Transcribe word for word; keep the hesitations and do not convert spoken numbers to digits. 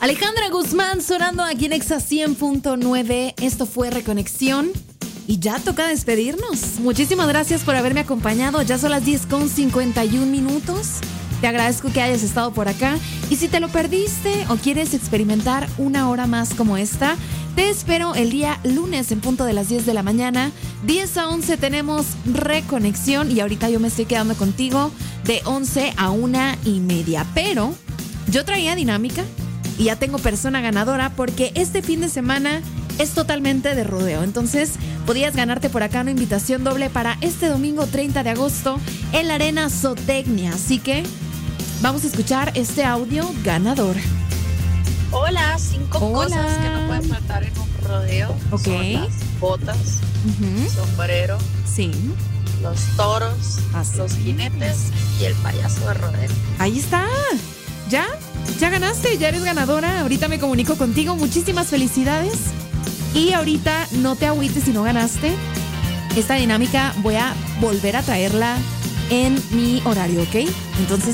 Alejandra Guzmán sonando aquí en Exa cien punto nueve. Esto fue Reconexión. Y ya toca despedirnos. Muchísimas gracias por haberme acompañado. Ya son las diez con cincuenta y un minutos. Te agradezco que hayas estado por acá. Y si te lo perdiste o quieres experimentar una hora más como esta, te espero el día lunes en punto de las diez de la mañana. diez a once tenemos Reconexión. Y ahorita yo me estoy quedando contigo de once a una y media. Pero yo traía dinámica y ya tengo persona ganadora porque este fin de semana es totalmente de rodeo. Entonces podías ganarte por acá una invitación doble para este domingo treinta de agosto en la Arena Zootecnia. Así que vamos a escuchar este audio ganador. Hola, cinco Hola. cosas que no pueden faltar en un rodeo. Ok. Son las botas, Uh-huh. sombrero, Sí, los toros, Así los jinetes y el payaso de rodeo. ahí está. ¿Ya? ¿Ya ganaste? ¿Ya eres ganadora? Ahorita me comunico contigo. Muchísimas felicidades. Y ahorita no te agüites si no ganaste. Esta dinámica voy a volver a traerla en mi horario, ¿ok? Entonces